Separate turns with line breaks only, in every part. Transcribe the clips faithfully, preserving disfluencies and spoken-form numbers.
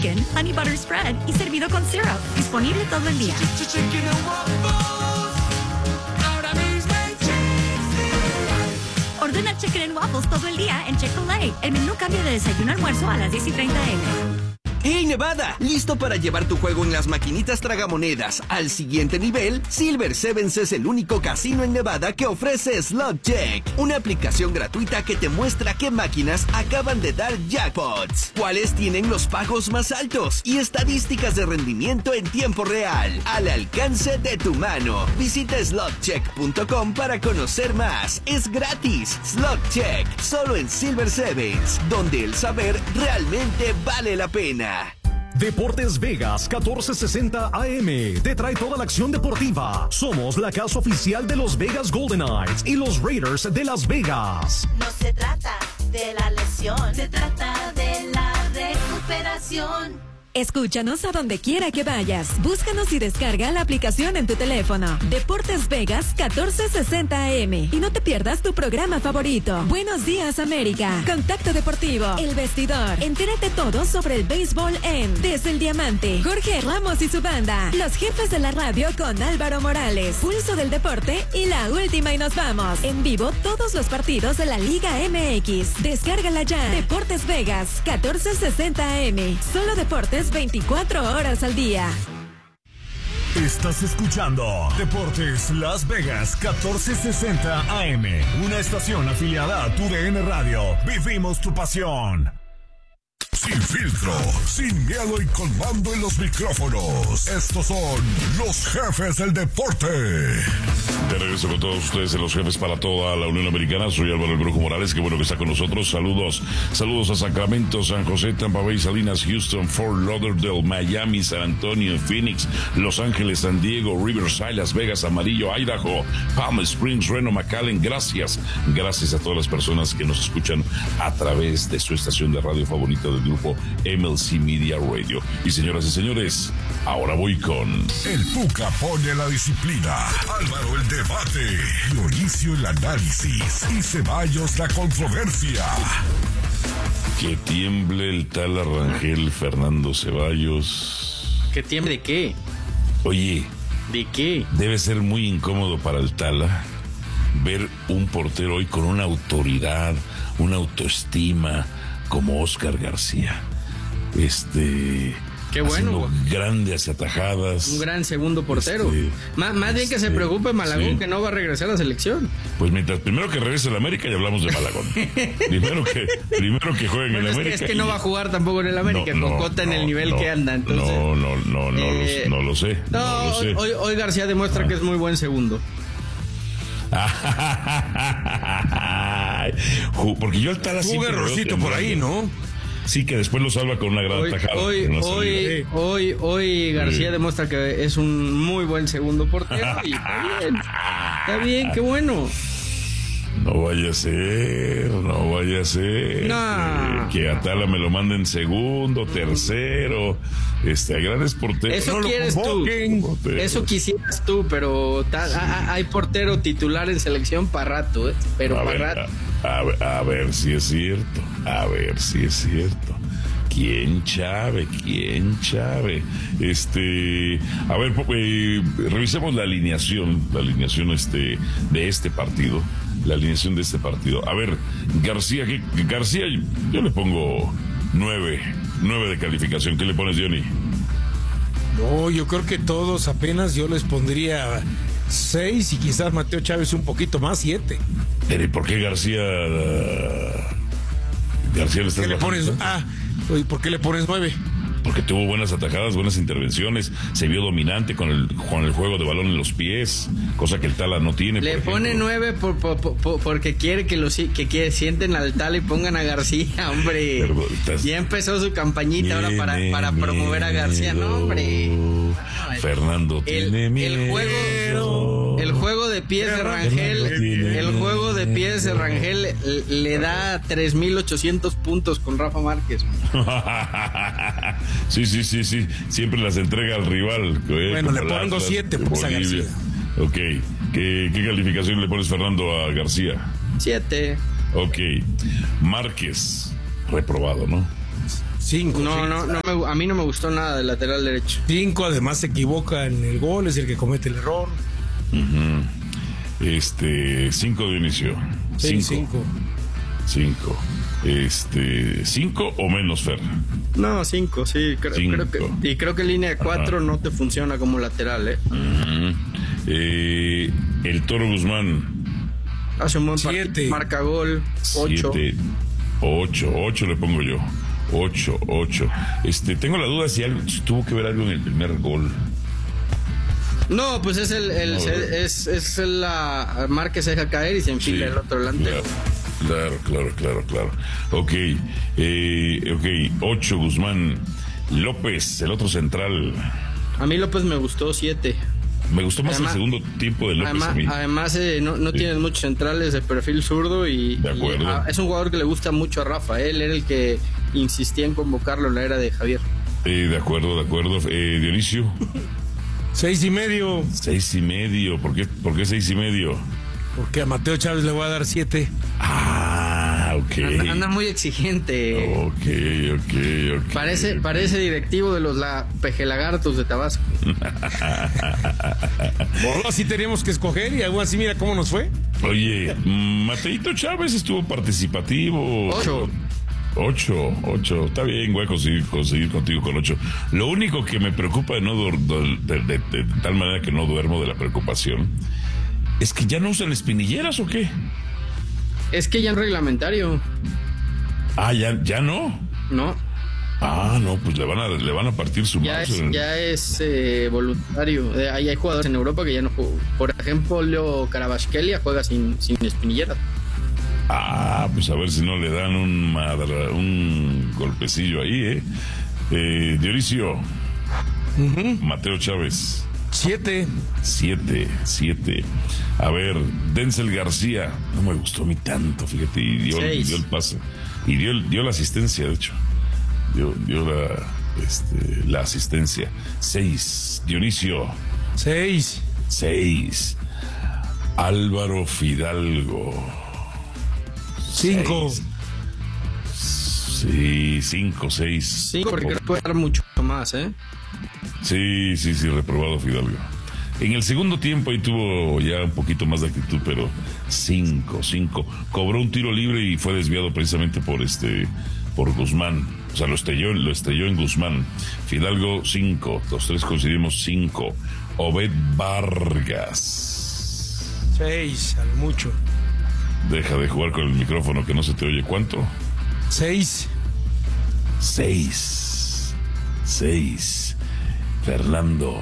Chicken, Honey Butter Spread y servido con syrup. Disponible todo el día. Ordena Chicken and Waffles todo el día en Chick-fil-A. El menú cambia de desayuno a almuerzo a las diez y treinta eme.
¡Hey, Nevada! ¿Listo para llevar tu juego en las maquinitas tragamonedas al siguiente nivel? Silver Sevens es el único casino en Nevada que ofrece Slot Check, una aplicación gratuita que te muestra qué máquinas acaban de dar jackpots, cuáles tienen los pagos más altos y estadísticas de rendimiento en tiempo real, al alcance de tu mano. Visita slot check punto com para conocer más. Es gratis. Slot Check, solo en Silver Sevens, donde el saber realmente vale la pena.
Deportes Vegas catorce sesenta A M te trae toda la acción deportiva. Somos la casa oficial de los Vegas Golden Knights y los Raiders de Las Vegas.
No se trata de la lesión, se trata de la recuperación.
Escúchanos a donde quiera que vayas. Búscanos y descarga la aplicación en tu teléfono. Deportes Vegas catorce sesenta A M. Y no te pierdas tu programa favorito. Buenos días, América. Contacto Deportivo. El Vestidor. Entérate todo sobre el béisbol en Desde el Diamante. Jorge Ramos y su banda. Los jefes de la radio con Álvaro Morales. Pulso del Deporte y la última y nos vamos. En vivo todos los partidos de la Liga eme equis. Descárgala ya. Deportes Vegas catorce sesenta A M. Solo deportes veinticuatro horas al día.
Estás escuchando Deportes Las Vegas catorce sesenta A M, una estación afiliada a tu D N Radio. Vivimos tu pasión. Sin filtro, sin miedo y con mando en los micrófonos. Estos son los jefes del deporte.
De regreso con todos ustedes en los jefes para toda la Unión Americana. Soy Álvaro El Brujo Morales, qué bueno que está con nosotros. Saludos, saludos a Sacramento, San José, Tampa Bay, Salinas, Houston, Fort Lauderdale, Miami, San Antonio, Phoenix, Los Ángeles, San Diego, Riverside, Las Vegas, Amarillo, Idaho, Palm Springs, Reno, McAllen. Gracias, gracias a todas las personas que nos escuchan a través de su estación de radio favorita del grupo M L C Media Radio. Y señoras y señores, ahora voy con...
El Puca pone la disciplina, Álvaro el debate, Dionisio el análisis y Ceballos la controversia.
Que tiemble el tal Arrangel Fernando Ceballos.
¿Que tiemble de qué?
Oye,
¿de qué?
Debe ser muy incómodo para el Tala ver un portero hoy con una autoridad, una autoestima como Oscar García. Este...
Qué bueno.
Grandes atajadas.
Un gran segundo portero.
Este,
más, más bien que
este,
se preocupe Malagón,
sí.
que no va a regresar a la selección.
Pues mientras primero que regrese a la América y hablamos de Malagón. primero que primero que juegue en
bueno,
el
es
América.
Que, es que no
y...
va a jugar tampoco en el América. No, Cocota no, en el nivel
no,
que anda. Entonces,
no, no, no, no,
eh,
no, lo, no lo sé.
No,
no lo sé.
Hoy, hoy García demuestra ah. que es muy buen segundo.
Porque yo al Tala
siempre... Un errorcito por ahí, ¿no?
Sí, que después lo salva con una gran
hoy,
tajada.
Hoy, hoy, hoy, hoy García sí. demuestra que es un muy buen segundo portero. Y está bien. Está bien, qué bueno.
No vaya a ser, no vaya a ser.
No.
Que, que Atala me lo mande en segundo, tercero. Este, hay grandes porteros.
Eso
no
quieres tú. Eso quisieras tú, pero ta, sí. a, hay portero titular en selección para rato, ¿eh? Pero para rato.
A, a, a ver si es cierto. A ver si es cierto. ¿Quién Chave? ¿Quién Chave? Este, a ver, eh, revisemos la alineación, la alineación este de este partido, la alineación de este partido. A ver, García, ¿qué, García, yo le pongo nueve, nueve de calificación. ¿Qué le pones, Johnny?
No, yo creo que todos apenas yo les pondría seis y quizás Mateo Chávez un poquito más, siete.
Pero ¿y por qué García? Uh, García le estás
¿Qué le pones? Ah, ¿y por qué le pones nueve?
Porque tuvo buenas atajadas, buenas intervenciones, se vio dominante con el, con el juego de balón en los pies, cosa que el Tala no tiene.
Le
por
pone nueve por, por, por, porque quiere que los que quiere, sienten al Tala y pongan a García, hombre. Pero, estás... Ya empezó su campañita ahora para, para promover a García, no, hombre. No,
Fernando
el,
tiene miedo.
El juego, el juego de pies de Rangel, el juego de pies de Rangel le da tres mil ochocientos puntos con Rafa Márquez.
Sí, sí, sí, sí. Siempre las entrega al rival.
Bueno, le pongo siete por a García.
Ok. ¿Qué, ¿Qué calificación le pones, Fernando, a García?
Siete.
Ok. Márquez, reprobado, ¿no?
Cinco.
No,
sí.
no, no me, a mí no me gustó nada del lateral derecho.
Cinco, además se equivoca en el gol, es el que comete el error.
Uh-huh. Este, cinco de inicio.
Sí,
cinco. Cinco. Este, cinco o menos, Fer.
No, cinco, sí. Creo,
Cinco.
creo que, y creo que línea de cuatro no te funciona como lateral, ¿eh?
Uh-huh. eh el Toro Guzmán.
Hace un buen
Siete.
partido. Marca gol. Ocho.
Siete. Ocho. Ocho le pongo yo. Ocho, ocho. Este, tengo la duda si, algo, si tuvo que ver algo en el primer gol.
No, pues es el, el
No,
se, es, es la mar que se deja caer y se enfila
Sí,
el otro delantero.
Claro, claro, claro, claro. Ok, eh, ok, ocho, Guzmán. López, el otro central.
A mí López me gustó siete.
Me gustó más
Además-
el segundo tiempo de López
Además,
a mí.
además eh, no, no
Sí.
tienes muchos centrales de perfil zurdo y,
De acuerdo.
y, ah, es un jugador que le gusta mucho a Rafa. Él era el que insistía en convocarlo en la era de Javier.
Eh, de acuerdo, de acuerdo. Eh, Dionisio,
Seis y medio,
seis y medio. ¿Por qué, ¿Por qué seis y medio?
porque a Mateo Chávez le voy a dar siete.
Ah, ok.
Anda, anda muy exigente.
Ok, ok, ok.
Parece, parece directivo de los la, pejelagartos de Tabasco.
Bueno, así teníamos que escoger y algo así, mira cómo nos fue.
Oye, Mateito Chávez estuvo participativo.
Ocho.
Ocho, ocho. Está bien, voy a conseguir, conseguir contigo con ocho. Lo único que me preocupa de, no dur- de, de- de- de tal manera que no duermo de la preocupación es que ya no usan espinilleras o qué.
Es que ya es reglamentario,
Ah, ya, ya no.
¿no?
Ah, no, pues le van a, le van a partir su
Ya
mouse.
es, ya es eh, voluntario. Eh, Ahí hay jugadores en Europa que ya no juegan. Por ejemplo, Leo Carabasquelia juega sin, sin espinilleras.
Ah, pues a ver si no le dan un madra, un golpecillo ahí, ¿eh? eh Dionisio, Mateo Chávez,
Siete.
siete, siete. A ver, Denzel García, no me gustó a mí tanto, fíjate, y dio,
Seis.
dio el pase, y dio, el- dio la asistencia, de hecho, dio, dio la, este, la asistencia. Seis, Dionisio,
Seis.
seis. Álvaro Fidalgo.
Cinco.
Seis. Sí, cinco, seis.
Sí, porque creo que puede dar mucho más, ¿eh?
Sí, sí, sí, reprobado Fidalgo. En el segundo tiempo ahí tuvo ya un poquito más de actitud, pero cinco, cinco. Cobró un tiro libre y fue desviado precisamente por este, por Guzmán. O sea, lo estrelló, lo estrelló en Guzmán. Fidalgo, cinco. Los tres coincidimos, cinco. Obed Vargas.
Seis, a lo mucho.
Deja de jugar con el micrófono que no se te oye. ¿Cuánto?
Seis.
Seis. Seis. Fernando.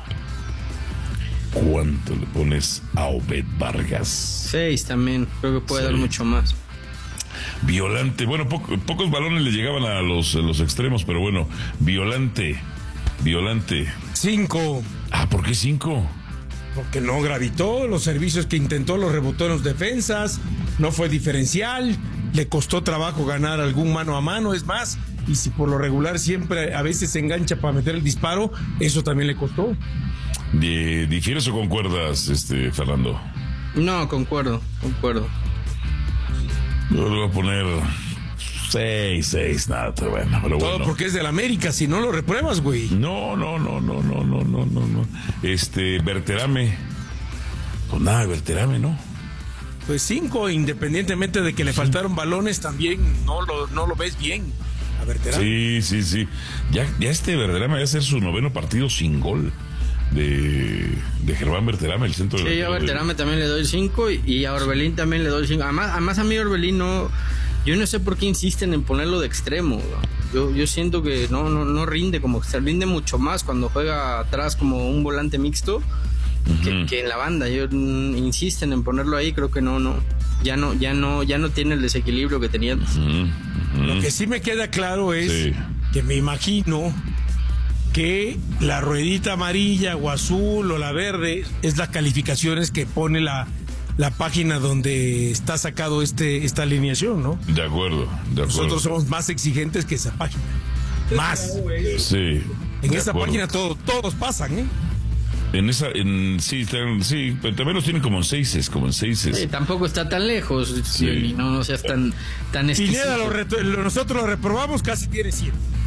¿Cuánto le pones a Obed Vargas?
Seis también. Creo que puede
Sí.
dar mucho más.
Violante. Bueno, poco- pocos balones le llegaban a los, a los extremos, pero bueno. Violante. Violante.
Cinco.
Ah, ¿por qué cinco?
Porque no gravitó, los servicios que intentó los rebotó en los defensas, no fue diferencial, le costó trabajo ganar algún mano a mano, es más, y si por lo regular siempre a veces se engancha para meter el disparo, eso también le costó.
Di- ¿Difieres o concuerdas, este, Fernando?
No, concuerdo, concuerdo.
Yo le voy a poner seis, seis, nada, pero bueno, pero
Todo
bueno.
porque es del América, si no lo repruebas, güey.
No, no, no, no, no, no, no, no, no. Este, Berterame. Pues nada, Berterame, ¿no?
Pues cinco, independientemente de que le faltaron balones, también no lo, no lo ves bien. A ver, Terán.
Sí, sí, sí. Ya, ya este Berterame va a ser su noveno partido sin gol de, de Germán Berterame, el centro
Sí,
delantero
yo a
de-
Berterame también le doy cinco y, y a Orbelín también le doy cinco. Además, además a mí Orbelín no... Yo no sé por qué insisten en ponerlo de extremo. Yo, yo siento que no, no, no rinde como se rinde mucho más cuando juega atrás como un volante mixto que, que en la banda. Yo mm, insisten en ponerlo ahí, creo que no, no. Ya no, ya no, ya no tiene el desequilibrio que tenía antes.
Lo que sí me queda claro es
Sí.
que me imagino que la ruedita amarilla o azul o la verde es las calificaciones que pone la, la página donde está sacado este esta alineación, ¿no?
De acuerdo, de acuerdo.
Nosotros somos más exigentes que esa página. Más.
Sí.
En
de
esa
acuerdo.
página todo, todos pasan, ¿eh?
En esa, en, sí, están- sí, pero también los tienen como en seises, como en seises.
Sí, tampoco está tan lejos.
Sí.
Y no, no seas tan, tan exquisito.
Pineda, lo reto- lo- nosotros lo reprobamos, casi tiene siete.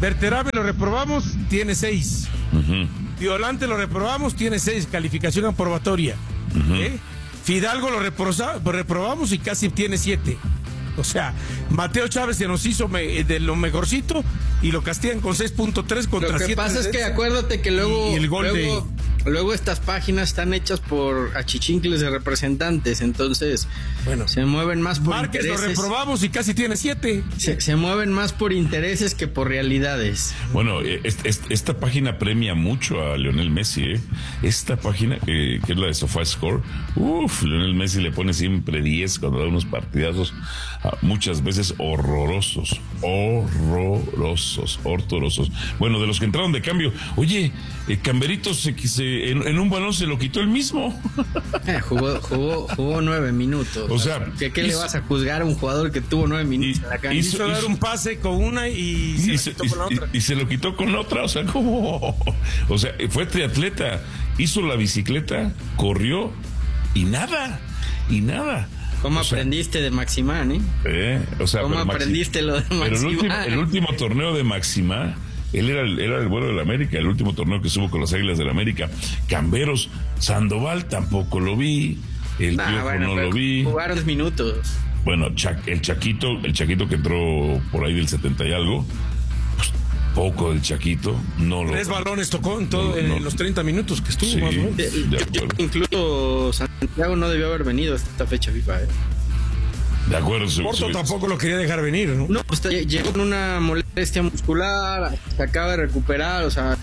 Berterame lo reprobamos, tiene seis.
Uh-huh.
Violante lo reprobamos, tiene seis, calificación aprobatoria. Uh-huh. ¿Eh? Fidalgo lo reprosa, reprobamos y casi tiene siete. O sea, Mateo Chávez se nos hizo me, de lo mejorcito y lo castigan con seis punto tres contra siete.
Lo que pasa es que acuérdate que luego,
y el gol
luego,
de...
luego estas páginas están hechas por achichincles de representantes, entonces
bueno,
se mueven más por
Márquez
intereses.
Lo reprobamos y casi tiene siete.
Se, se mueven más por intereses que por realidades.
Bueno, esta, esta página premia mucho a Lionel Messi, ¿eh? Esta página, eh, que es la de SofaScore, uff, Lionel Messi le pone siempre diez cuando da unos partidazos, muchas veces horrorosos, horrorosos, horrorosos. Bueno, de los que entraron de cambio, oye, eh, Camberito se, se, en, en un balón se lo quitó él mismo.
Eh, jugó, jugó, jugó nueve minutos.
O sea,
¿qué, qué
hizo,
le vas a juzgar a un jugador que tuvo nueve minutos
y,
en la cancha?
Hizo, hizo dar hizo, un pase con una y se,
y, se,
quitó con la otra.
Y, y se lo quitó con otra, o sea, ¿cómo? O sea, fue triatleta, hizo la bicicleta, corrió y nada, y nada.
¿Cómo
o
aprendiste
sea,
de Maximán, eh?
eh o sea,
¿Cómo aprendiste Maxi, lo de Maximán?
Pero el último, el último torneo de Maximán, él era el, era el bueno del América, el último torneo que estuvo con las Águilas del América. Camberos, Sandoval tampoco lo vi, el nah, Piojo bueno, no lo vi.
Jugaron dos minutos.
Bueno, Cha, el Chaquito, el Chaquito que entró por ahí del setenta y algo, pues, poco del Chaquito, no lo...
Tres balones tocó en, todo, no, en no, los treinta minutos que estuvo,
sí,
más o menos.
De,
de yo, incluso Santiago no debió haber venido a esta fecha FIFA, ¿eh?
De acuerdo.
Porto se, tampoco lo quería dejar venir, ¿no?
No, pues llegó con una molestia muscular, se acaba de recuperar, o sea,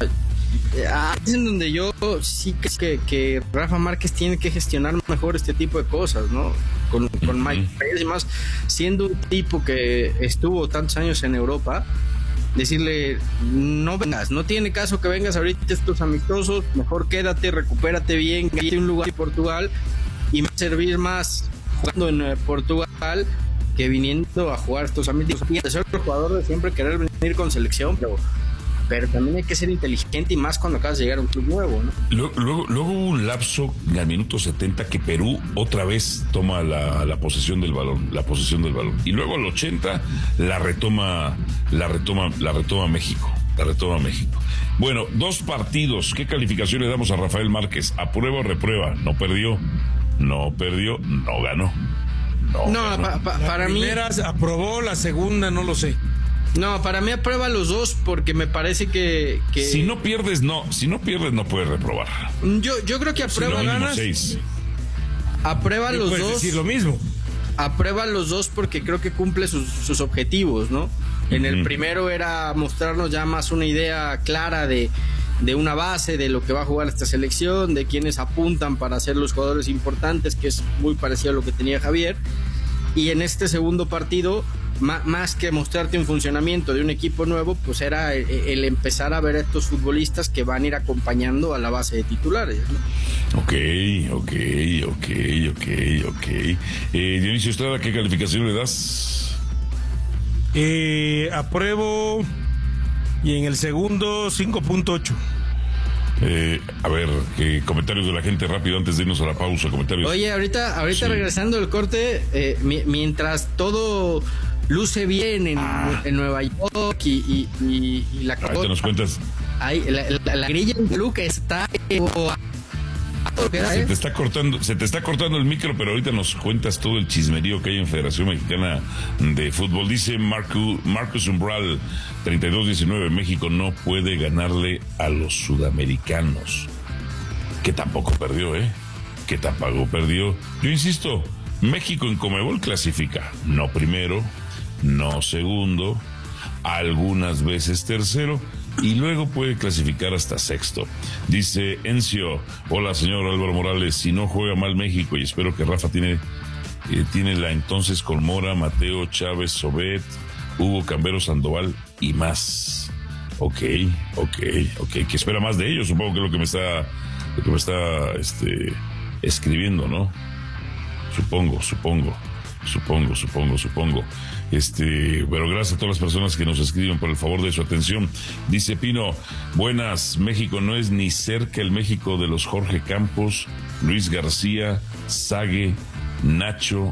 es en donde yo sí creo que, que Rafa Márquez tiene que gestionar mejor este tipo de cosas, ¿no? Con, con uh-huh. Mike Pérez y más, siendo un tipo que estuvo tantos años en Europa, decirle, no vengas, no tiene caso que vengas ahorita estos amistosos, mejor quédate, recupérate bien, gánate un lugar en Portugal y me va a servir más jugando en Portugal que viniendo a jugar estos amistosos. Y ser el jugador de siempre querer venir con selección, pero, pero también hay que ser inteligente y más cuando acabas de llegar a un club nuevo, ¿no?
Luego, luego, luego hubo un lapso al minuto setenta que Perú otra vez toma la, la posesión del balón, la posesión del balón. Y luego al ochenta la retoma, la retoma, la retoma México. La retoma México. Bueno, dos partidos. ¿Qué calificación le damos a Rafael Márquez? ¿Aprueba o reprueba? No perdió. No perdió, no ganó. No,
no ganó. Pa, pa, para
la
mí.
primera aprobó, la segunda no lo sé.
No, para mí aprueba los dos porque me parece que, que...
Si no pierdes, no. Si no pierdes, no puedes reprobar.
Yo, yo creo que aprueba
si no,
ganas.
Seis.
Aprueba los
puedes
dos.
decir lo mismo.
Aprueba los dos porque creo que cumple sus, sus objetivos, ¿no? En el uh-huh. primero era mostrarnos ya más una idea clara de, de una base, de lo que va a jugar esta selección, de quienes apuntan para ser los jugadores importantes, que es muy parecido a lo que tenía Javier. Y en este segundo partido, má, más que mostrarte un funcionamiento de un equipo nuevo, pues era el, el empezar a ver a estos futbolistas que van a ir acompañando a la base de titulares, ¿no?
Ok, ok, ok, ok, ok. Eh, Dionisio Estrada, ¿qué calificación le das?
Eh, apruebo y en el segundo cinco punto ocho.
Eh, a ver, eh, comentarios de la gente rápido antes de irnos a la pausa. Comentarios.
Oye, ahorita, ahorita sí. regresando del corte, eh, mi, mientras todo luce bien en, ah. en Nueva York y, y, y, y la
ahorita nos cuentas.
Ahí, la, la, la grilla en Luca está. Eh,
Se te está cortando, se te está cortando el micro, pero ahorita nos cuentas todo el chismerío que hay en Federación Mexicana de Fútbol. Dice Marcus, Marcus Umbral, treinta y dos diecinueve, México no puede ganarle a los sudamericanos. Que tampoco perdió, ¿eh? Que tampoco perdió. Yo insisto, México en Conmebol clasifica, no primero, no segundo, algunas veces tercero, y luego puede clasificar hasta sexto. Dice Encio, hola señor Álvaro Morales, si no juega mal México, y espero que Rafa tiene, eh, tiene la entonces con Mora, Mateo, Chávez, Sobet, Hugo, Cambero, Sandoval y más. Ok, ok, ok, que espera más de ellos, supongo que es lo que me está, lo que me está este, escribiendo, ¿no? Supongo, supongo, supongo, supongo, supongo. Este, pero gracias a todas las personas que nos escriben por el favor de su atención. Dice Pino, buenas, México no es ni cerca el México de los Jorge Campos, Luis García, Sague, Nacho,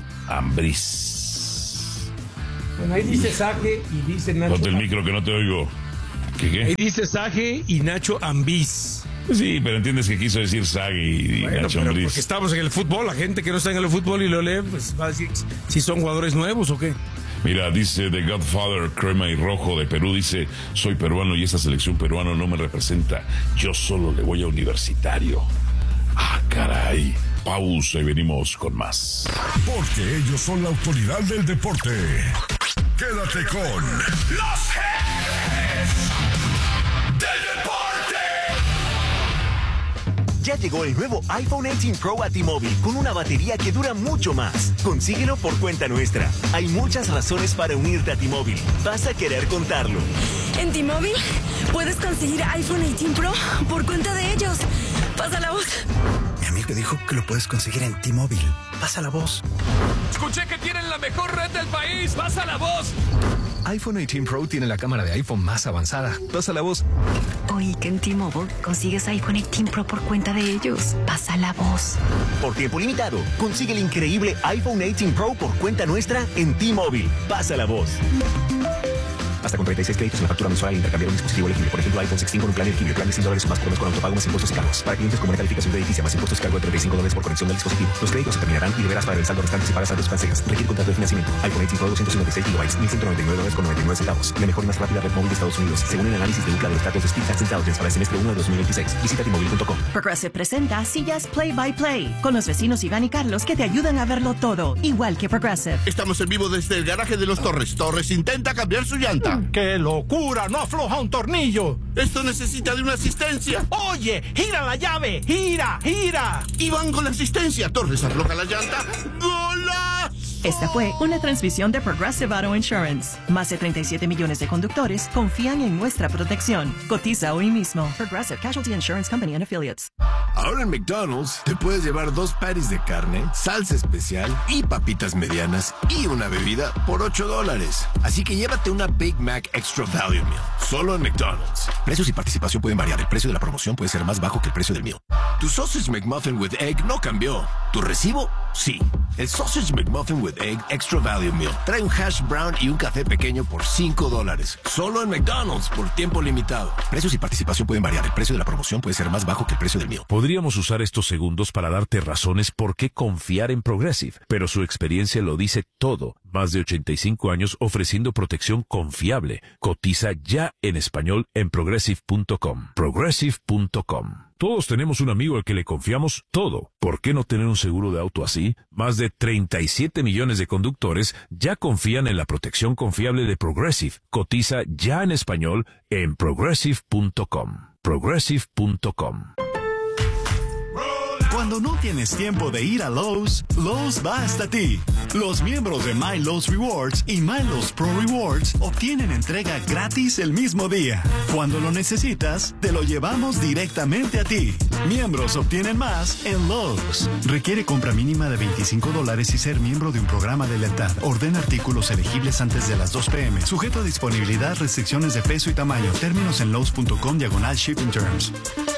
Ambriz.
Bueno, ahí dice Sague y dice Nacho.
Ponte el micro que no te oigo. ¿Qué qué?
Ahí dice Sage y Nacho Ambriz.
Sí, pero entiendes que quiso decir Sage y
Bueno,
Nacho
pero
Ambriz.
porque estamos en el fútbol, la gente que no está en el fútbol y lo lee, pues va a decir si son jugadores nuevos o qué.
Mira, dice The Godfather, crema y rojo de Perú, dice, soy peruano y esta selección peruana no me representa. Yo solo le voy a Universitario. Ah, caray. Pausa y venimos con más.
Porque ellos son la autoridad del deporte. Quédate con los jefes del deporte.
Ya llegó el nuevo iPhone dieciocho Pro a T-Mobile con una batería que dura mucho más. Consíguelo por cuenta nuestra. Hay muchas razones para unirte a T-Mobile. Vas a querer contarlo.
En T-Mobile puedes conseguir iPhone dieciocho Pro por cuenta de ellos. Pasa la voz.
Mi amigo dijo que lo puedes conseguir en T-Mobile. Pasa la voz.
Escuché que tienen la mejor red del país. Pasa la voz.
iPhone dieciocho Pro tiene la cámara de iPhone más avanzada. Pasa la voz.
Oí que en T-Mobile consigues iPhone dieciocho Pro por cuenta de ellos. Pasa la voz.
Por tiempo limitado, consigue el increíble iPhone dieciocho Pro por cuenta nuestra en T-Mobile. Pasa la voz. Hasta con treinta y seis créditos en la factura mensual al intercambiar un dispositivo elegible. Por ejemplo, iPhone dieciséis con un plan elegible. Plan de cien dólares o más por mes con autopago más impuestos y cargos. Para clientes con buena calificación crediticia más impuestos y cargo de treinta y cinco dólares por conexión del dispositivo. Los créditos se terminarán y deberás pagar el saldo restante si pagas saldos cancelas. Requiere contrato de financiamiento. iPhone dieciocho Pro doscientos cincuenta y seis gigabytes, mil ciento noventa y nueve dólares con noventa y nueve centavos. La mejor y más rápida red móvil de Estados Unidos, según el análisis de UCLA de los datos de Speedtest Intelligence para el semestre uno de dos mil veintiséis. Visita T Mobile punto com.
Progressive presenta sillas Play by Play con los vecinos Iván y Carlos que te ayudan a verlo todo, igual que Progressive.
Estamos en vivo desde el garaje de los Torres. Torres intenta cambiar su llanta.
¡Qué locura! ¡No afloja un tornillo!
Esto necesita de una asistencia.
¡Oye! ¡Gira la llave! ¡Gira! ¡Gira!
Iván con la asistencia. Torres afloja la llanta. ¡Golazo!
Esta fue una transmisión de Progressive Auto Insurance. Más de treinta y siete millones de conductores confían en nuestra protección. Cotiza hoy mismo. Progressive Casualty Insurance Company and Affiliates.
Ahora en McDonald's te puedes llevar dos patties de carne, salsa especial y papitas medianas y una bebida por ocho dólares. Así que llévate una Big Mac Extra Value Meal. Solo en McDonald's. Precios y participación pueden variar. El precio de la promoción puede ser más bajo que el precio del meal. Tu Sausage McMuffin with Egg no cambió. ¿Tu recibo? Sí. El Sausage McMuffin with Egg Extra Value Meal trae un hash brown y un café pequeño por cinco dólares. Solo en McDonald's por tiempo limitado. Precios y participación pueden variar. El precio de la promoción puede ser más bajo que el precio del meal.
Podríamos usar estos segundos para darte razones por qué confiar en Progressive, pero su experiencia lo dice todo. Más de ochenta y cinco años ofreciendo protección confiable. Cotiza ya en español en progressive punto com. progressive punto com. Todos tenemos un amigo al que le confiamos todo. ¿Por qué no tener un seguro de auto así? Más de treinta y siete millones de conductores ya confían en la protección confiable de Progressive. Cotiza ya en español en progressive punto com. progressive punto com.
Cuando no tienes tiempo de ir a Lowe's, Lowe's va hasta ti. Los miembros de My Lowe's Rewards y My Lowe's Pro Rewards obtienen entrega gratis el mismo día. Cuando lo necesitas, te lo llevamos directamente a ti. Miembros obtienen más en Lowe's. Requiere compra mínima de veinticinco dólares y ser miembro de un programa de lealtad. Ordena artículos elegibles antes de las dos pe eme. Sujeto a disponibilidad, restricciones de peso y tamaño. Términos en lowes punto com diagonal shipping terms.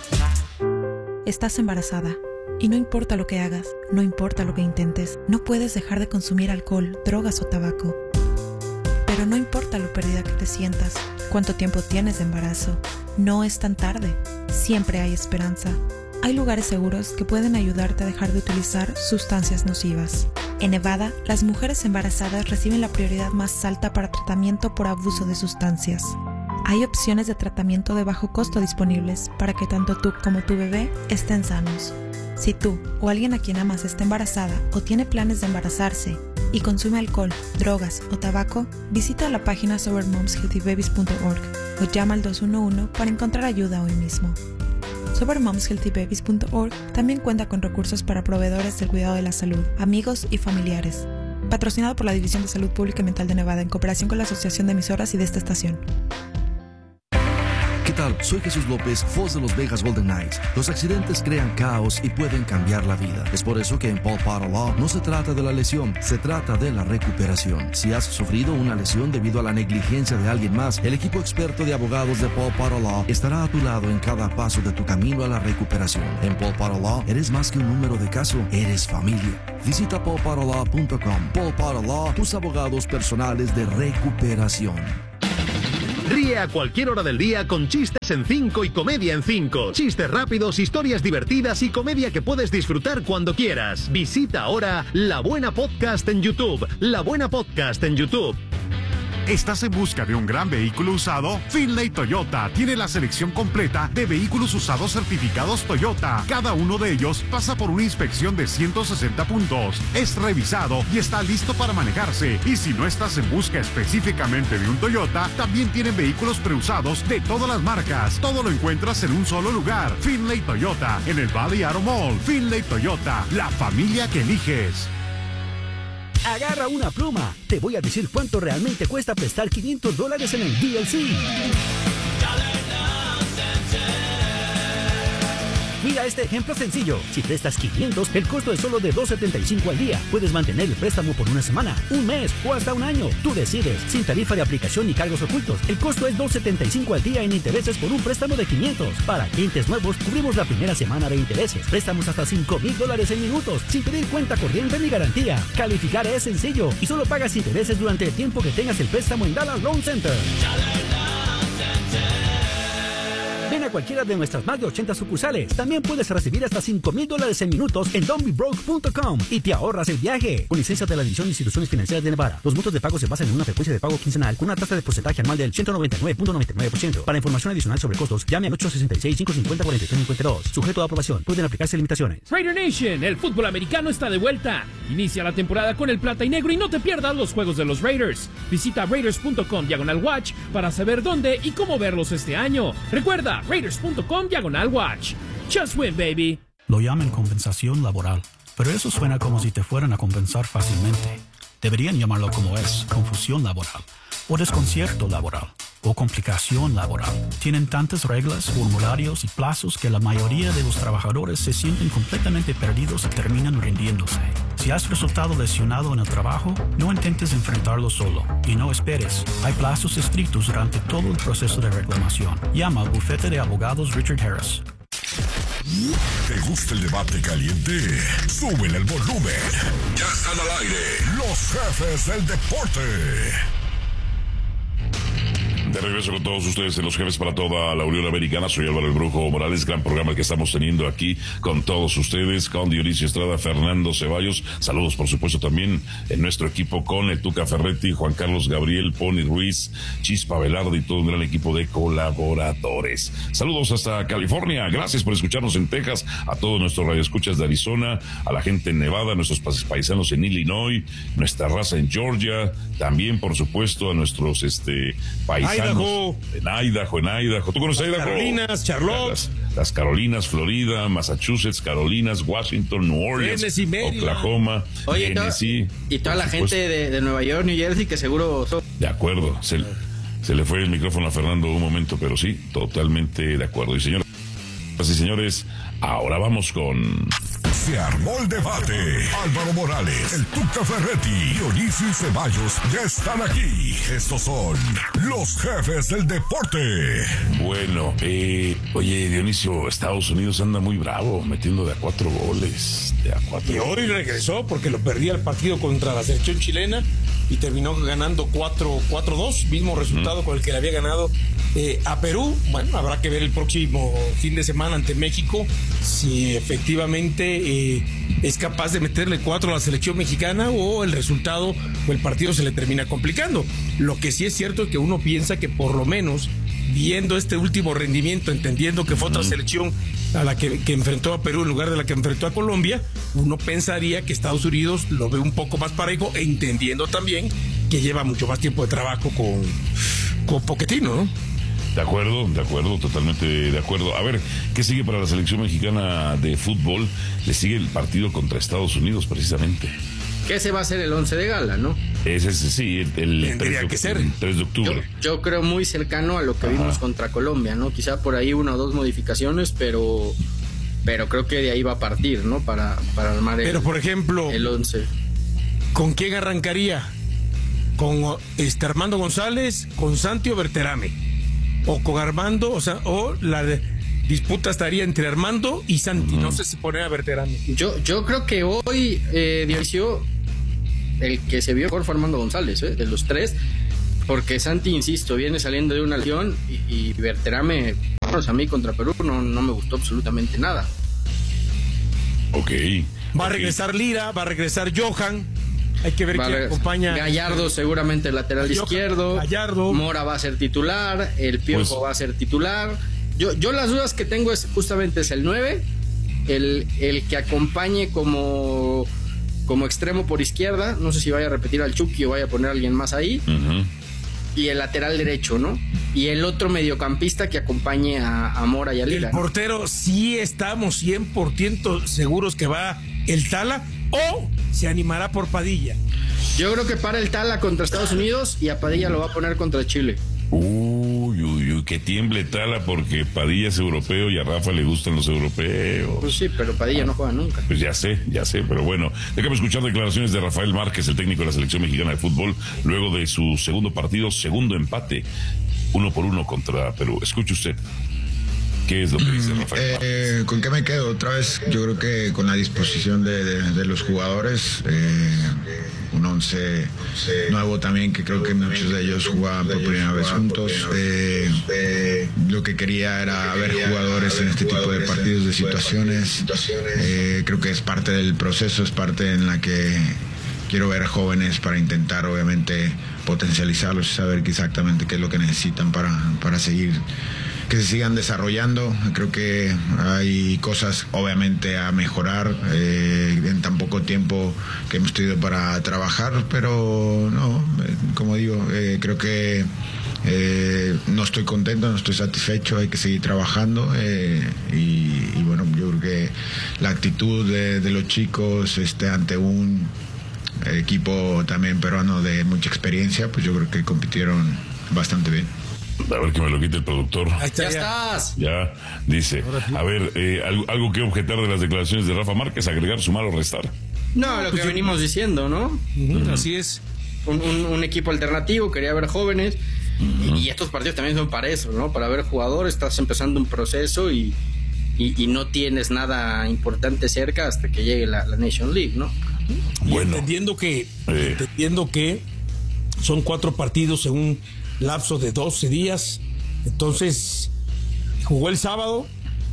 Estás embarazada. Y no importa lo que hagas, no importa lo que intentes, no puedes dejar de consumir alcohol, drogas o tabaco. Pero no importa lo perdida que te sientas, cuánto tiempo tienes de embarazo, no es tan tarde, siempre hay esperanza. Hay lugares seguros que pueden ayudarte a dejar de utilizar sustancias nocivas. En Nevada, las mujeres embarazadas reciben la prioridad más alta para tratamiento por abuso de sustancias. Hay opciones de tratamiento de bajo costo disponibles para que tanto tú como tu bebé estén sanos. Si tú o alguien a quien amas está embarazada o tiene planes de embarazarse y consume alcohol, drogas o tabaco, visita la página sober moms healthy babies punto org o llama al dos uno uno para encontrar ayuda hoy mismo. sober moms healthy babies punto org también cuenta con recursos para proveedores del cuidado de la salud, amigos y familiares. Patrocinado por la División de Salud Pública y Mental de Nevada en cooperación con la Asociación de Emisoras y de esta estación.
¿Qué tal? Soy Jesús López, voz de los Vegas Golden Knights. Los accidentes crean caos y pueden cambiar la vida. Es por eso que en Paul Potter Law no se trata de la lesión, se trata de la recuperación. Si has sufrido una lesión debido a la negligencia de alguien más, el equipo experto de abogados de Paul Potter Law estará a tu lado en cada paso de tu camino a la recuperación. En Paul Potter Law eres más que un número de caso, eres familia. Visita paul potter law punto com. Paul Potter Law, tus abogados personales de recuperación.
Ríe
Ríe a cualquier hora del día con chistes en cinco y comedia en cinco. Chistes rápidos, historias divertidas y comedia que puedes disfrutar cuando quieras. Visita ahora La Buena Podcast en YouTube. La Buena Podcast en YouTube.
¿Estás en busca de un gran vehículo usado? Finlay Toyota tiene la selección completa de vehículos usados certificados Toyota. Cada uno de ellos pasa por una inspección de ciento sesenta puntos. Es revisado y está listo para manejarse. Y si no estás en busca específicamente de un Toyota, también tienen vehículos preusados de todas las marcas. Todo lo encuentras en un solo lugar. Finlay Toyota, en el Valley Auto Mall. Finlay Toyota, la familia que eliges.
Agarra una pluma. Te voy a decir cuánto realmente cuesta prestar quinientos dólares en el D L C. Mira este ejemplo sencillo. Si prestas quinientos, el costo es solo de dos setenta y cinco al día. Puedes mantener el préstamo por una semana, un mes o hasta un año. Tú decides. Sin tarifa de aplicación ni cargos ocultos. El costo es dos setenta y cinco al día en intereses por un préstamo de quinientos. Para clientes nuevos, cubrimos la primera semana de intereses. Préstamos hasta cinco mil dólares en minutos, sin pedir cuenta corriente ni garantía. Calificar es sencillo y solo pagas intereses durante el tiempo que tengas el préstamo en Dallas Loan Center. Ven a cualquiera de nuestras más de ochenta sucursales. También puedes recibir hasta cinco mil dólares en minutos en don't be broke punto com y te ahorras el viaje. Con licencia de la División de Instituciones Financieras de Nevada. Los montos de pago se basan en una frecuencia de pago quincenal con una tasa de porcentaje anual del ciento noventa y nueve punto noventa y nueve por ciento. Para información adicional sobre costos, llame al ocho sesenta y seis, cinco cincuenta, cuarenta y tres cincuenta y dos. Sujeto a aprobación. Pueden aplicarse limitaciones.
Raider Nation, el fútbol americano está de vuelta. Inicia la temporada con el plata y negro y no te pierdas los juegos de los Raiders. Visita raiders punto com diagonal watch para saber dónde y cómo verlos este año. Recuerda, raiders punto com diagonal watch. Just win, baby.
Lo llaman compensación laboral, pero eso suena como si te fueran a compensar fácilmente. Deberían llamarlo como es, confusión laboral, o desconcierto laboral, o complicación laboral. Tienen tantas reglas, formularios y plazos que la mayoría de los trabajadores se sienten completamente perdidos y terminan rindiéndose. Si has resultado lesionado en el trabajo, no intentes enfrentarlo solo y no esperes. Hay plazos estrictos durante todo el proceso de reclamación. Llama al bufete de abogados Richard Harris.
¿Te gusta el debate caliente? Súbele el volumen. Ya están al aire los jefes del deporte.
De regreso con todos ustedes en Los Jefes para toda la Unión Americana. Soy Álvaro el Brujo Morales. Gran programa que estamos teniendo aquí con todos ustedes, con Dionisio Estrada, Fernando Ceballos. Saludos, por supuesto, también en nuestro equipo con el Tuca Ferretti, Juan Carlos Gabriel, Pony Ruiz, Chispa Velarde y todo un gran equipo de colaboradores. Saludos hasta California. Gracias por escucharnos en Texas, a todos nuestros radioescuchas de Arizona, a la gente en Nevada, a nuestros paisanos en Illinois, nuestra raza en Georgia, también, por supuesto, a nuestros este paisanos
Idaho.
En Idaho, en Idaho. ¿Tú conoces Idaho?
Carolinas, Charlotte.
Las, las Carolinas, Florida, Massachusetts, Carolinas, Washington, New Orleans,
Tennessee,
Oklahoma,
Oye,
Tennessee.
Y toda la gente de, de Nueva York, New Jersey, que seguro... Son...
De acuerdo. Se, se le fue el micrófono a Fernando un momento, pero sí, totalmente de acuerdo. Y señores y señores, ahora vamos con...
Se armó el debate. Álvaro Morales, el Tuca Ferretti, Dionisio y Ceballos ya están aquí. Estos son los jefes del deporte.
Bueno, eh, oye, Dionisio, Estados Unidos anda muy bravo, metiendo de a cuatro goles. De a cuatro
y hoy
goles.
regresó porque lo perdía el partido contra la selección chilena y terminó ganando cuatro dos, mismo resultado mm. con el que le había ganado eh, a Perú. Bueno, habrá que ver el próximo fin de semana ante México si efectivamente eh, es capaz de meterle cuatro a la selección mexicana o el resultado o el partido se le termina complicando. Lo que sí es cierto es que uno piensa que por lo menos viendo este último rendimiento, entendiendo que fue otra selección a la que, que enfrentó a Perú en lugar de la que enfrentó a Colombia, uno pensaría que Estados Unidos lo ve un poco más parejo, entendiendo también que lleva mucho más tiempo de trabajo con, con Pochettino, ¿no?
De acuerdo, de acuerdo, totalmente de acuerdo. A ver, ¿qué sigue para la selección mexicana de fútbol? Le sigue el partido contra Estados Unidos, precisamente.
Que ese va a ser el once de gala, ¿no?
Ese, ese sí, el, el tres, de, que ser. el tres de octubre.
Yo, yo creo muy cercano a lo que Ajá. vimos contra Colombia, ¿no? Quizá por ahí una o dos modificaciones, pero pero creo que de ahí va a partir, ¿no? Para, para armar el
Pero, por ejemplo,
el once.
¿Con quién arrancaría? ¿Con este Armando González, con Santi o Berterame? O con Armando, o sea, o la de, disputa estaría entre Armando y Santi. Uh-huh. No sé si poner a Berterame.
Yo, yo creo que hoy, eh, Dionisio, el que se vio mejor fue Armando González, ¿eh? De los tres. Porque Santi, insisto, viene saliendo de una lesión y, y Berterame, a mí contra Perú no, no me gustó absolutamente nada.
Ok.
Va a regresar Lira, va a regresar Johan. Hay que ver quién acompaña.
Gallardo seguramente lateral
Johan,
izquierdo.
Gallardo.
Mora va a ser titular. El Piojo
Pues,
va a ser titular. Yo, yo las dudas que tengo es justamente es el nueve, el, el que acompañe como, como extremo por izquierda. No sé si vaya a repetir al Chucky o vaya a poner a alguien más ahí.
Uh-huh.
Y el lateral derecho, ¿no? Y el otro mediocampista que acompañe a, a Mora y a Lira.
El portero, sí estamos cien por ciento seguros que va el Tala, o se animará por Padilla.
Yo creo que para el Tala contra Estados Unidos y a Padilla lo va a poner contra Chile.
Uy, uy, uy, que tiemble Tala porque Padilla es europeo y a Rafa le gustan los europeos.
Pues sí, pero Padilla no juega nunca.
Pues ya sé, ya sé, pero bueno, déjame escuchar declaraciones de Rafael Márquez, el técnico de la selección mexicana de fútbol, luego de su segundo partido, segundo empate, uno por uno contra Perú. Escuche usted. ¿Qué es lo que dice Rafael?
Eh, ¿Con qué me quedo? Otra vez, yo creo que con la disposición de, de, de los jugadores, eh, un once nuevo también, que creo que muchos de ellos jugaban por primera vez juntos. Eh, eh, lo que quería era ver jugadores en este tipo de partidos, de situaciones. Eh, creo que es parte del proceso, es parte en la que quiero ver jóvenes para intentar, obviamente, potencializarlos y saber exactamente qué es lo que necesitan para, para seguir, que se sigan desarrollando. Creo que hay cosas obviamente a mejorar eh, en tan poco tiempo que hemos tenido para trabajar, pero no, eh, como digo, eh, creo que eh, no estoy contento, no estoy satisfecho, hay que seguir trabajando eh, y, y bueno, yo creo que la actitud de, de los chicos este, ante un equipo también peruano de mucha experiencia, pues yo creo que compitieron bastante bien.
A ver que me lo quite el productor.
Ahí está, ya estás.
Ya, dice. A ver, eh, algo, algo que objetar de las declaraciones de Rafa Márquez, agregar, sumar o restar.
No, lo que venimos diciendo, ¿no?
Uh-huh, así es.
Un, un, un equipo alternativo, quería ver jóvenes. Uh-huh. Y estos partidos también son para eso, ¿no? Para ver jugadores, estás empezando un proceso y, y, y no tienes nada importante cerca hasta que llegue la, la Nation League, ¿no?
Y bueno, entendiendo que, eh. entendiendo que son cuatro partidos en un lapso de doce días. Entonces, jugó el sábado.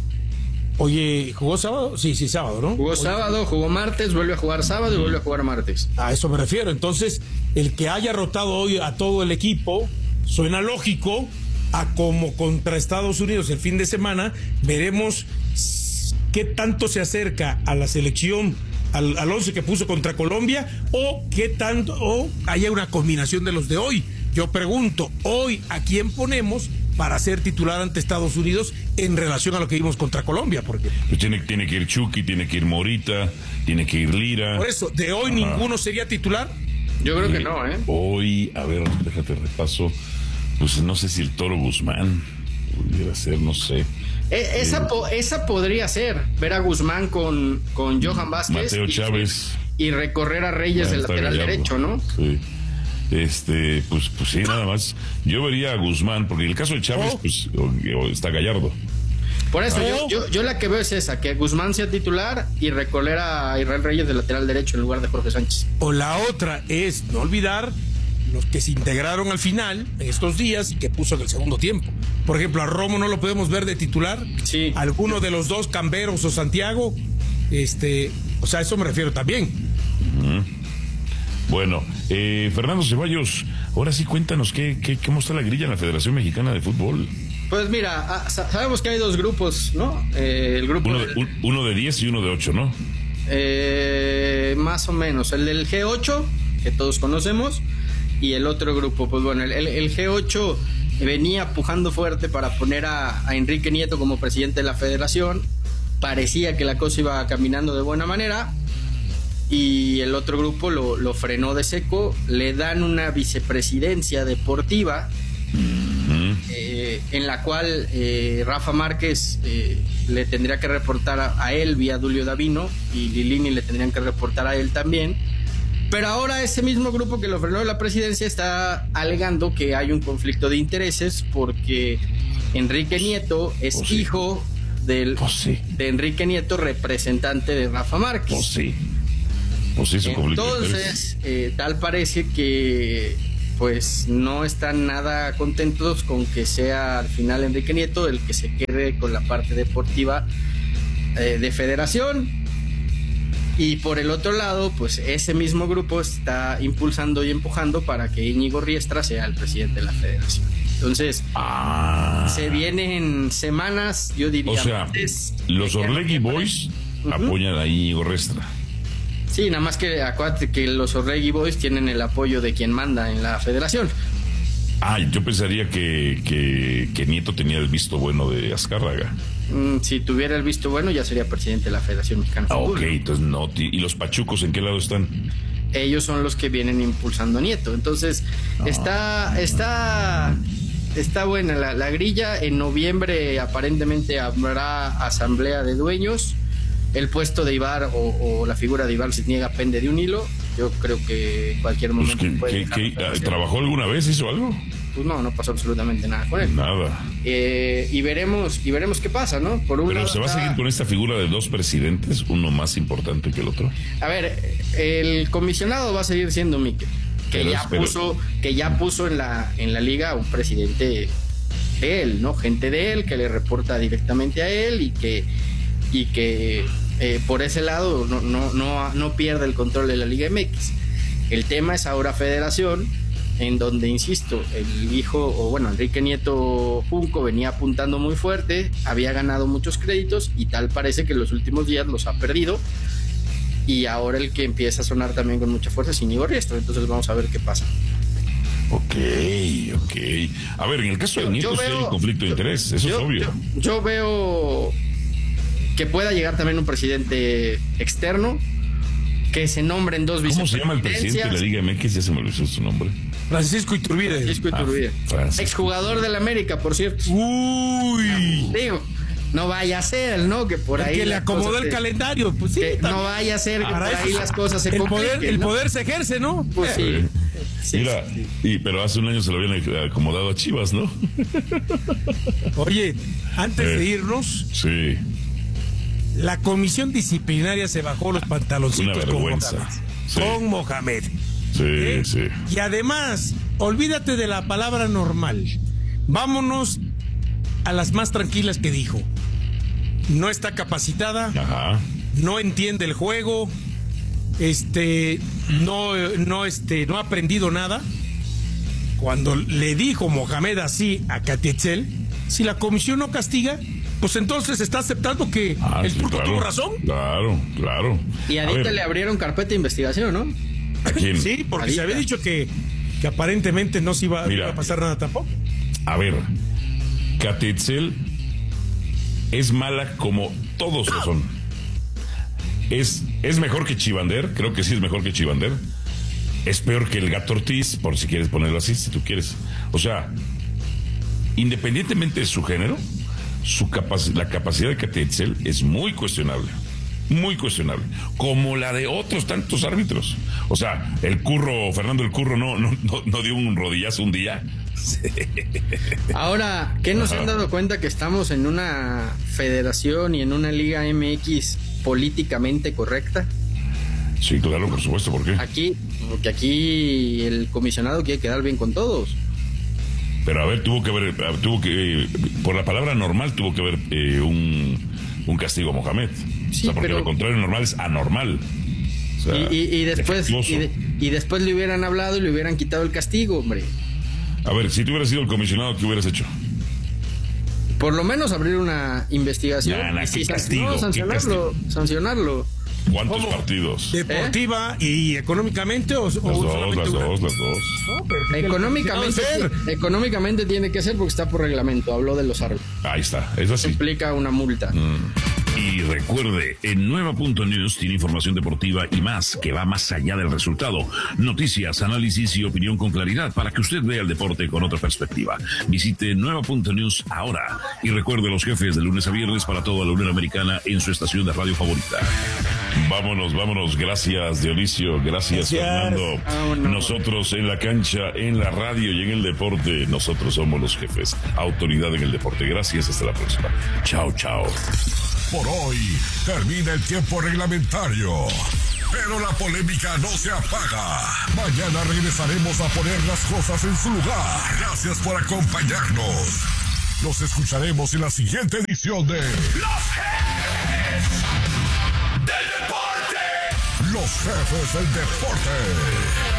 Oye, ¿jugó sábado? Sí, sí, sábado, ¿no?
Jugó
Oye,
sábado, jugó martes, vuelve a jugar sábado y vuelve a jugar martes.
A eso me refiero. Entonces, el que haya rotado hoy a todo el equipo suena lógico a como contra Estados Unidos el fin de semana. Veremos qué tanto se acerca a la selección, al, al once que puso contra Colombia, o qué tanto, o haya una combinación de los de hoy. Yo pregunto, hoy, ¿a quién ponemos para ser titular ante Estados Unidos en relación a lo que vimos contra Colombia? Porque
pues tiene, tiene que ir Chucky, tiene que ir Morita, tiene que ir Lira.
Por eso, ¿de hoy Ajá. ninguno sería titular?
Yo creo que no, ¿eh?
Hoy, a ver, déjate repaso. Pues no sé si el Toro Guzmán pudiera ser, no sé.
Eh, esa, eh, po, esa podría ser, ver a Guzmán con, con Johan Vázquez.
Mateo Chávez.
Y, y recorrer a Reyes del lateral Gallardo. Derecho, ¿no?
Sí. Este, pues, pues sí, nada más. Yo vería a Guzmán, porque en el caso de Chávez, oh. pues está Gallardo.
Por eso, oh. yo, yo, yo la que veo es esa, que Guzmán sea titular y recorrer a Israel Reyes del lateral derecho en lugar de Jorge Sánchez.
O la otra es no olvidar los que se integraron al final en estos días y que puso en el segundo tiempo. Por ejemplo, a Romo no lo podemos ver de titular.
Sí.
Alguno de los dos, Camberos o Santiago. Este, o sea, a eso me refiero también.
Uh-huh. Bueno, eh, Fernando Ceballos, ahora sí cuéntanos qué, qué, cómo está la grilla en la Federación Mexicana de Fútbol.
Pues mira, sabemos que hay dos grupos, ¿no? Eh, el grupo
uno de, un, uno de diez y uno de ocho, ¿no?
Eh, más o menos. El del G ocho, que todos conocemos, y el otro grupo, pues bueno, el, el, el G ocho venía pujando fuerte para poner a, a Enrique Nieto como presidente de la Federación. Parecía que la cosa iba caminando de buena manera. Y el otro grupo lo, lo frenó de seco, le dan una vicepresidencia deportiva uh-huh. eh, en la cual eh, Rafa Márquez eh, le tendría que reportar a, a él vía Dulio Davino y Lilini le tendrían que reportar a él también. Pero ahora ese mismo grupo que lo frenó de la presidencia está alegando que hay un conflicto de intereses porque Enrique Nieto es
oh, sí.
hijo del,
oh, sí.
de Enrique Nieto, representante de Rafa Márquez.
Oh, sí. Pues sí,
Entonces, eh, tal parece que pues no están nada contentos con que sea al final Enrique Nieto el que se quede con la parte deportiva eh, de Federación. Y por el otro lado, pues ese mismo grupo está impulsando y empujando para que Íñigo Riestra sea el presidente de la Federación. Entonces,
ah.
se vienen semanas, yo diría.
O sea,
meses,
los Orlegui Boys uh-huh. apoyan a Íñigo Riestra.
Sí, nada más que acuérdate que los Orlegui Boys tienen el apoyo de quien manda en la Federación.
Ah, yo pensaría que, que, que Nieto tenía el visto bueno de Azcárraga.
Mm, si tuviera el visto bueno, ya sería presidente de la Federación Mexicana.
Ah, ok, entonces no. ¿Y los pachucos en qué lado están?
Ellos son los que vienen impulsando a Nieto. Entonces, ah. está, está, está buena la, la grilla. En noviembre aparentemente habrá asamblea de dueños. El puesto de Ibar o, o la figura de Ibar Cisniega pende de un hilo. Yo creo que en cualquier momento
pues que,
puede
que, que, ¿trabajó alguna vez? ¿Hizo algo?
Pues no, no pasó absolutamente nada con él.
Nada.
Eh, y veremos y veremos qué pasa, ¿no? Por un
Pero
lado
se va
está...
a seguir con esta figura de dos presidentes, uno más importante que el otro.
A ver, el comisionado va a seguir siendo Miquel, que pero, ya pero... puso que ya puso en la en la liga un presidente de él, ¿no? Gente de él que le reporta directamente a él y que y que eh, por ese lado no no no no pierde el control de la Liga M X. El tema es ahora Federación, en donde, insisto, el hijo, o bueno, Enrique Nieto Junco venía apuntando muy fuerte, había ganado muchos créditos y tal parece que en los últimos días los ha perdido, y ahora el que empieza a sonar también con mucha fuerza es Íñigo Riestra. Entonces vamos a ver qué pasa.
Ok, ok. A ver, en el caso de Nieto sí hay un conflicto de interés, eso
yo,
es obvio.
Yo, yo veo que pueda llegar también un presidente externo, que se nombren dos
vicepresidencias. ¿Cómo se llama el presidente de la Liga M X? Ya se me olvidó su nombre.
Francisco Iturbide.
Francisco Iturbide. Ah, Francisco. Exjugador del América, por cierto.
Uy.
Digo, no vaya a ser, ¿no? Que por
el
ahí.
Que le acomodó el se... calendario. Pues sí.
No vaya a ser que Para por ahí las cosas se
el
compliquen,
poder, El
¿no?
poder se ejerce, ¿no?
Pues sí.
sí Mira, sí. Y, pero hace un año se lo habían acomodado a Chivas, ¿no?
Oye, antes
eh,
de irnos.
Sí.
La comisión disciplinaria se bajó los pantaloncitos con Mohamed. Sí. Con Mohamed.
Sí, ¿Eh? sí.
Y además, olvídate de la palabra normal. Vámonos a las más tranquilas que dijo. No está capacitada.
Ajá.
No entiende el juego. Este, no, no, este, no ha aprendido nada. Cuando le dijo Mohamed así a Katy Etzel, si la comisión no castiga, pues entonces está aceptando que
ah,
el
sí,
turco
claro,
tuvo razón.
Claro, claro.
Y a Dita le abrieron carpeta de investigación, ¿no?
¿A quién?
Sí, porque se había dicho que, que aparentemente no se iba, iba a pasar nada tampoco.
A ver, Katy Etzel es mala como todos lo son. Es, es mejor que Chivander, creo que sí es mejor que Chivander. Es peor que el Gato Ortiz, por si quieres ponerlo así, si tú quieres. O sea, independientemente de su género, su capac- la capacidad de Katy Etzel es muy cuestionable. Muy cuestionable. Como la de otros tantos árbitros. O sea, el Curro, Fernando el Curro no, no, no, no dio un rodillazo un día.
Ahora, ¿qué nos Ajá. han dado cuenta? Que estamos en una federación y en una Liga M X políticamente correcta.
Sí, claro, por supuesto. ¿Por qué?
Aquí, porque aquí el comisionado quiere quedar bien con todos.
Pero a ver, tuvo que haber, tuvo que, por la palabra normal, tuvo que haber eh, un, un castigo a Mohamed. Sí, o sea, porque pero... lo contrario normal es anormal. O sea,
y, y, y después y, de, y después le hubieran hablado y le hubieran quitado el castigo, hombre.
A ver, si tú hubieras sido el comisionado, ¿qué hubieras hecho?
Por lo menos abrir una investigación.
Nah, nah,
y
¿qué
si
castigo?
no, sancionarlo,
¿Qué
sancionarlo.
¿Cuántos
¿Cómo?
partidos?
¿Deportiva ¿Eh? y económicamente? O,
las,
o
dos, las dos, las dos,
no, económicamente, económicamente tiene que ser porque está por reglamento. Habló de los árbitros.
Ahí está, es así.
Implica una multa.
Mm. Y recuerde, en Nueva punto news tiene información deportiva y más, que va más allá del resultado. Noticias, análisis y opinión con claridad para que usted vea el deporte con otra perspectiva. Visite Nueva punto news ahora. Y recuerde los jefes de lunes a viernes para toda la Unión Americana en su estación de radio favorita. Vámonos, vámonos. Gracias, Dionisio. Gracias, Gracias. Fernando. Vámonos. Nosotros en la cancha, en la radio y en el deporte, nosotros somos los jefes. Autoridad en el deporte. Gracias, hasta la próxima. Chao, chao.
Por hoy termina el tiempo reglamentario, Pero la polémica no se apaga. Mañana regresaremos a poner las cosas en su lugar. Gracias por acompañarnos. Los escucharemos en la siguiente edición de Los Jefes del Deporte. Los Jefes del Deporte.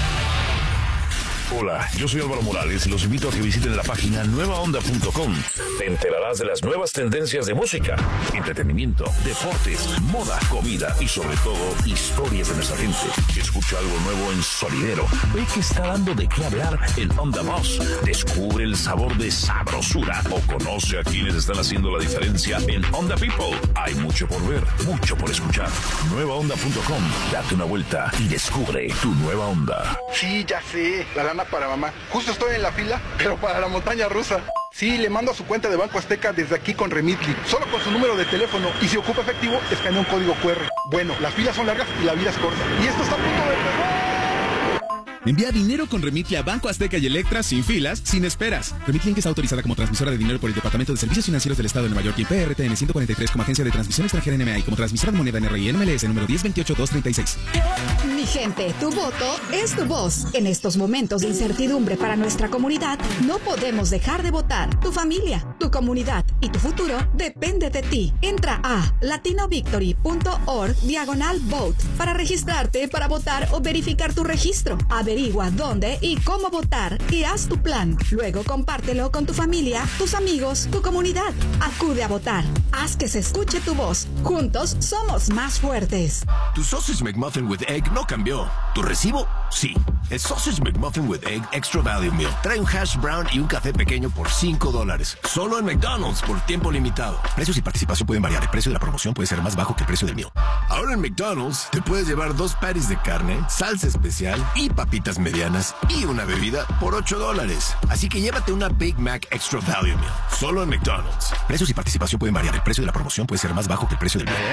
Hola, yo soy Álvaro Morales y los invito a que visiten la página nueva onda punto com. Te enterarás de las nuevas tendencias de música, entretenimiento, deportes, moda, comida y sobre todo historias de nuestra gente. Escucha algo nuevo en Sonidero. Ve que está dando de qué hablar en Onda Boss. Descubre el sabor de sabrosura o conoce a quienes están haciendo la diferencia en Onda People. Hay mucho por ver, mucho por escuchar. nueva onda punto com. Date una vuelta y descubre tu nueva onda.
Sí, ya sé. La lana para mamá. Justo estoy en la fila, pero para la montaña rusa. Sí, le mando a su cuenta de Banco Azteca desde aquí con Remitly. Solo con su número de teléfono. Y si ocupa efectivo, escanea un código cu erre. Bueno, las filas son largas y la vida es corta. Y esto está a punto de empezar.
Envía dinero con Remitly a Banco Azteca y Electra sin filas, sin esperas. Remitly Inc está autorizada como transmisora de dinero por el Departamento de Servicios Financieros del Estado de Nueva York y P R T N ciento cuarenta y tres como agencia de transmisión extranjera N M A y como transmisora de moneda N R I N M L S número diez veintiocho dos treinta y seis.
Mi gente, tu voto es tu voz. En estos momentos de incertidumbre para nuestra comunidad, no podemos dejar de votar. Tu familia, tu comunidad y tu futuro depende de ti. Entra a latinavictory punto org diagonal vote para registrarte para votar o verificar tu registro. Averigua dónde y cómo votar y haz tu plan. Luego compártelo con tu familia, tus amigos, tu comunidad. Acude a votar. Haz que se escuche tu voz. Juntos somos más fuertes.
Tu Sausage McMuffin with Egg no cambió. ¿Tu recibo? Sí. El Sausage McMuffin with Egg Extra Value Meal trae un hash brown y un café pequeño por cinco dólares. Solo en McDonald's por tiempo limitado. Precios y participación pueden variar. El precio de la promoción puede ser más bajo que el precio del meal. Ahora en McDonald's te puedes llevar dos patties de carne, salsa especial y papitas medianas y una bebida por ocho dólares. Así que llévate una Big Mac Extra Value Meal. Solo en McDonald's. Precios y participación pueden variar. El precio de la promoción puede ser más bajo que el precio del meal.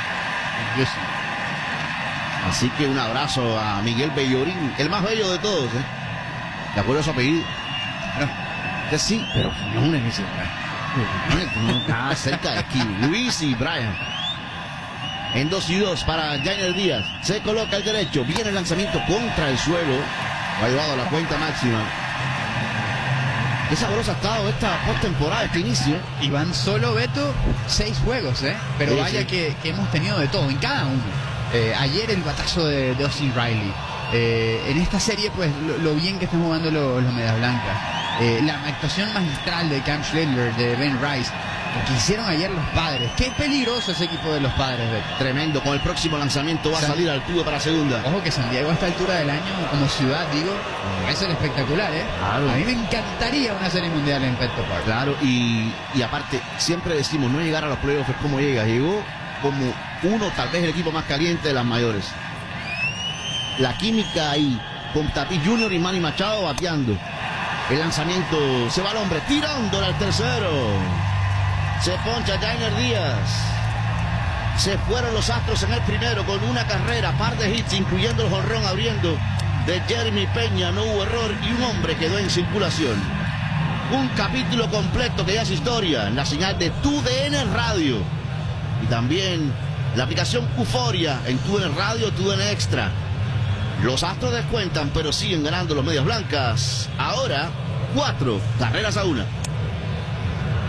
Así que un abrazo a Miguel Bellorín, el más bello de todos, ¿eh? ¿De acuerdo a su apellido? Bueno, que sí, pero no es ese. No está cerca de aquí. Luis y Brian. En dos y dos para Jainer Díaz. Se coloca el derecho. Viene el lanzamiento contra el suelo. Lo ha llevado a la cuenta máxima. Qué sabrosa ha estado esta postemporada, este inicio.
Y van solo, Beto, seis juegos, ¿eh? Pero sí, vaya sí. Que, que hemos tenido de todo, en cada uno. Eh, ayer el batazo de, de Austin Riley. Eh, en esta serie, pues, lo, lo bien que están jugando los, los Medias Blancas. Eh, la actuación magistral de Cam Schindler, de Ben Rice. Lo que hicieron ayer los Padres. Qué peligroso ese equipo de los Padres, Beto.
Tremendo. Con el próximo lanzamiento va San... a salir al tubo para segunda.
Ojo que San Diego a esta altura del año, como ciudad, digo, va a ser espectacular, ¿eh? Claro. A mí me encantaría una serie mundial en Petco Park.
Claro, y, y aparte, siempre decimos, no llegar a los playoffs es como llega. Llegó como uno, tal vez el equipo más caliente de las mayores. La química ahí, con Tatis Junior y Manny Machado bateando. El lanzamiento, se va al hombre, tirándole al tercero. Se poncha Jainer Díaz. Se fueron los Astros en el primero con una carrera, par de hits, incluyendo el jonrón abriendo de Jeremy Peña. No hubo error y un hombre quedó en circulación. Un capítulo completo que ya es historia en la señal de Tu D N Radio. Y también la aplicación Euforia en Tu D N Radio, Tu D N Extra. Los Astros descuentan, pero siguen ganando los Medias Blancas. Ahora, cuatro carreras a una.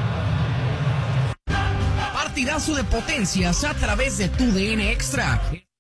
Partidazo de potencias a través de Tu D N Extra.